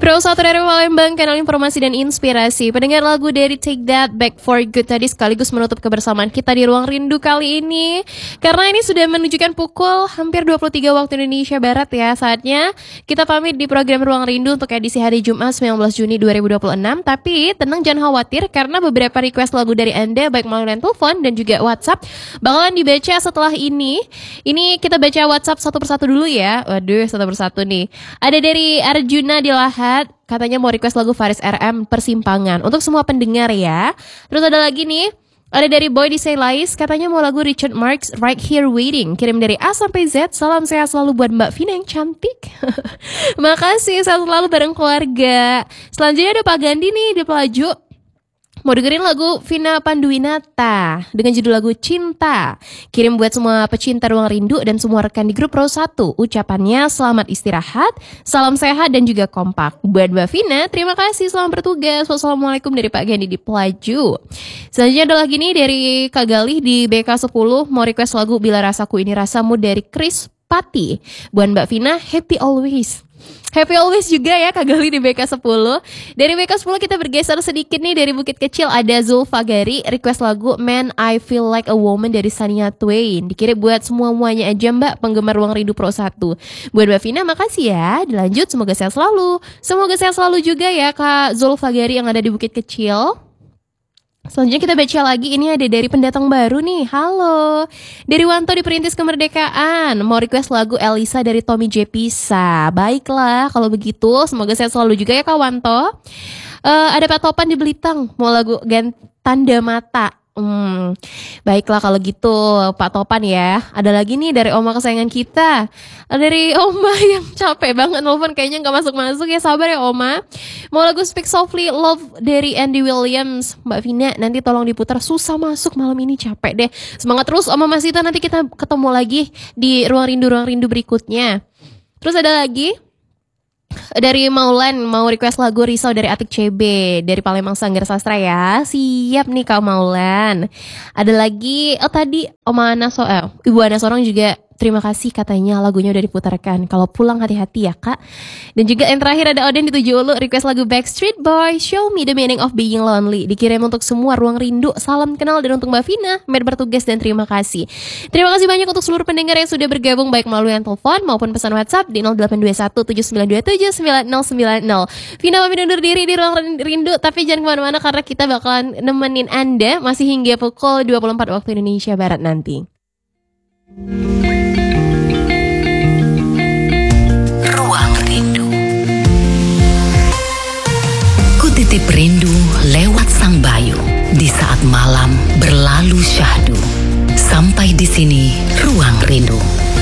Bro, satu dari Palembang, kanal informasi dan inspirasi. Pendengar lagu dari Take That Back for Good tadi sekaligus menutup kebersamaan kita di Ruang Rindu kali ini. Karena ini sudah menunjukkan pukul hampir 23 waktu Indonesia Barat ya. Saatnya kita pamit di program Ruang Rindu untuk edisi hari Jumat 19 Juni 2026. Tapi tenang, jangan khawatir karena beberapa request lagu dari Anda baik melalui telepon dan juga WhatsApp bakalan dibaca setelah ini. Ini kita baca WhatsApp satu persatu dulu ya. Waduh, satu persatu nih. Ada dari Arjuna di Lahat, katanya mau request lagu Faris RM Persimpangan untuk semua pendengar ya. Terus ada lagi nih, ada dari Boy di Sailais, katanya mau lagu Richard Marx Right Here Waiting. Kirim dari A sampai Z. Salam sehat selalu buat Mbak Vina yang cantik. Makasih, sehat selalu bareng keluarga. Selanjutnya ada Pak Gandhi nih di Pelaju, mau dengerin lagu Vina Panduwinata dengan judul lagu Cinta. Kirim buat semua pecinta Ruang Rindu dan semua rekan di grup Pro 1. Ucapannya selamat istirahat, salam sehat dan juga kompak. Buat Mbak Vina, terima kasih, selamat bertugas. Wassalamualaikum dari Pak Gandhi di Pelaju. Selanjutnya ada lagi nih dari Kak Galih di BK10, mau request lagu Bila Rasaku Ini Rasamu dari Chris Pati. Buat Mbak Vina, happy always. Happy always juga ya Kak Gali di BK10. Dari BK10 kita bergeser sedikit nih, dari Bukit Kecil ada Zulfagari request lagu Man I Feel Like a Woman dari Shania Twain. Dikirim buat semuanya aja Mbak, penggemar Ruang Rindu Pro 1. Buat Mbak Vina, makasih ya. Dilanjut, semoga sehat selalu. Semoga sehat selalu juga ya Kak Zulfagari yang ada di Bukit Kecil. Selanjutnya kita baca lagi, ini ada dari pendatang baru nih. Halo, dari Wanto di Perintis Kemerdekaan, mau request lagu Elisa dari Tommy J. Pisa. Baiklah, kalau begitu semoga sehat selalu juga ya Kak Wanto. Ada Pak Topan di Belitang, mau lagu Tanda Mata. Baiklah kalau gitu Pak Topan ya. Ada lagi nih dari Oma kesayangan kita, dari Oma yang capek banget nelfon, kayaknya gak masuk-masuk ya. Sabar ya Oma. Mau lagu Speak Softly Love dari Andy Williams. Mbak Vina, nanti tolong diputar, susah masuk malam ini, capek deh. Semangat terus Oma Masita, nanti kita ketemu lagi di Ruang Rindu berikutnya. Terus ada lagi dari Maulan, mau request lagu Risau dari Atik CB dari Palembang Sanggar Sastra ya. Siap nih Kak Maulan. Ada lagi, tadi Oma Ibu Ana Sorong juga terima kasih, katanya lagunya udah diputarkan. Kalau pulang hati-hati ya Kak. Dan juga yang terakhir ada Oden di 7 Ulu request lagu Backstreet Boys Show Me the Meaning of Being Lonely. Dikirim untuk semua Ruang Rindu. Salam kenal dan untuk Mbak Vina, Mer bertugas dan terima kasih. Terima kasih banyak untuk seluruh pendengar yang sudah bergabung baik melalui telepon maupun pesan WhatsApp di 082179279090. Vina pamit undur diri di Ruang Rindu, tapi jangan kemana-mana karena kita bakalan nemenin Anda masih hingga pukul 24 waktu Indonesia Barat nanti. Ruang Rindu. Ku titip rindu lewat sang bayu di saat malam berlalu syahdu. Sampai di sini Ruang Rindu.